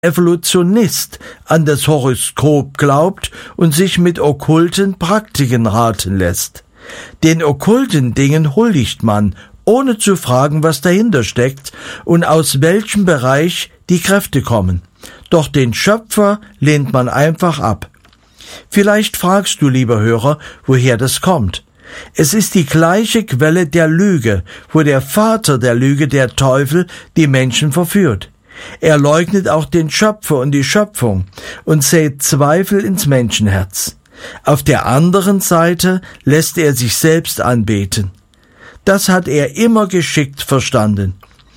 Evolutionist an das Horoskop glaubt und sich mit okkulten Praktiken raten lässt. Den okkulten Dingen huldigt man, ohne zu fragen, was dahinter steckt und aus welchem Bereich die Kräfte kommen. Doch den Schöpfer lehnt man einfach ab. Vielleicht fragst du, lieber Hörer, woher das kommt. Es ist die gleiche Quelle der Lüge, wo der Vater der Lüge, der Teufel, die Menschen verführt. Er leugnet auch den Schöpfer und die Schöpfung und sät Zweifel ins Menschenherz. Auf der anderen Seite lässt er sich selbst anbeten. Das hat er immer geschickt verstanden.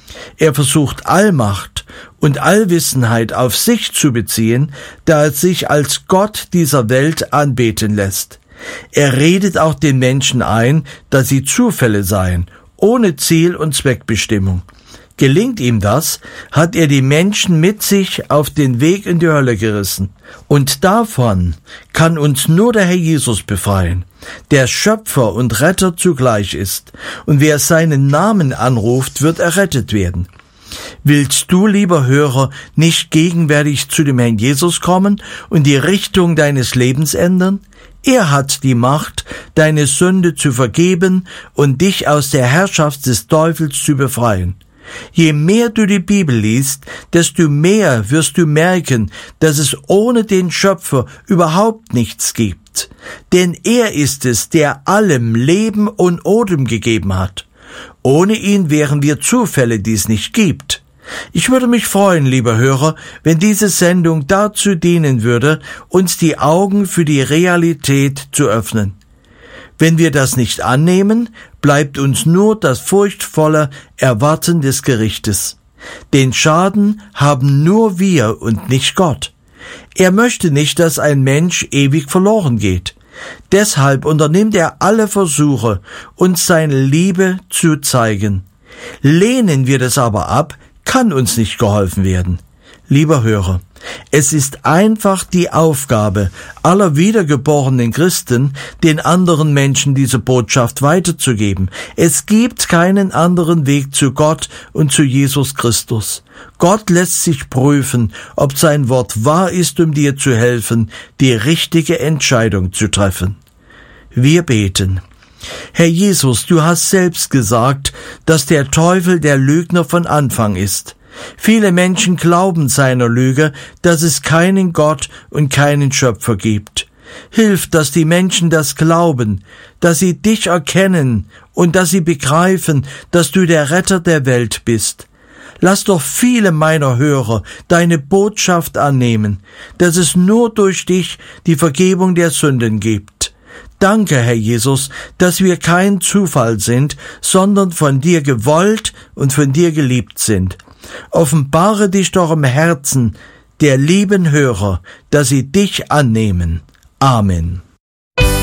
Er versucht Allmacht und Allwissenheit auf sich zu beziehen, da er sich als Gott dieser Welt anbeten lässt. Er redet auch den Menschen ein, dass sie Zufälle seien, ohne Ziel und Zweckbestimmung. Gelingt ihm das, hat er die Menschen mit sich auf den Weg in die Hölle gerissen. Und davon kann uns nur der Herr Jesus befreien, der Schöpfer und Retter zugleich ist. Und wer seinen Namen anruft, wird errettet werden. Willst du, lieber Hörer, nicht gegenwärtig zu dem Herrn Jesus kommen und die Richtung deines Lebens ändern? Er hat die Macht, deine Sünde zu vergeben und dich aus der Herrschaft des Teufels zu befreien. Je mehr du die Bibel liest, desto mehr wirst du merken, dass es ohne den Schöpfer überhaupt nichts gibt. Denn er ist es, der allem Leben und Odem gegeben hat. Ohne ihn wären wir Zufälle, die es nicht gibt. Ich würde mich freuen, lieber Hörer, wenn diese Sendung dazu dienen würde, uns die Augen für die Realität zu öffnen. Wenn wir das nicht annehmen, bleibt uns nur das furchtvolle Erwarten des Gerichtes. Den Schaden haben nur wir und nicht Gott. Er möchte nicht, dass ein Mensch ewig verloren geht. Deshalb unternimmt er alle Versuche, uns seine Liebe zu zeigen. Lehnen wir das aber ab, kann uns nicht geholfen werden. Lieber Hörer, es ist einfach die Aufgabe aller wiedergeborenen Christen, den anderen Menschen diese Botschaft weiterzugeben. Es gibt keinen anderen Weg zu Gott und zu Jesus Christus. Gott lässt sich prüfen, ob sein Wort wahr ist, um dir zu helfen, die richtige Entscheidung zu treffen. Wir beten. Herr Jesus, du hast selbst gesagt, dass der Teufel der Lügner von Anfang ist. Viele Menschen glauben seiner Lüge, dass es keinen Gott und keinen Schöpfer gibt. Hilf, dass die Menschen das glauben, dass sie dich erkennen und dass sie begreifen, dass du der Retter der Welt bist. Lass doch viele meiner Hörer deine Botschaft annehmen, dass es nur durch dich die Vergebung der Sünden gibt. Danke, Herr Jesus, dass wir kein Zufall sind, sondern von dir gewollt und von dir geliebt sind. Offenbare dich doch im Herzen der lieben Hörer, dass sie dich annehmen. Amen.